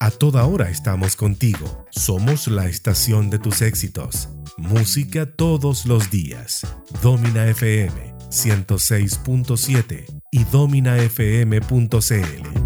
A toda hora estamos contigo. Somos la estación de tus éxitos. Música todos los días. Domina FM 106.7 y dominafm.cl.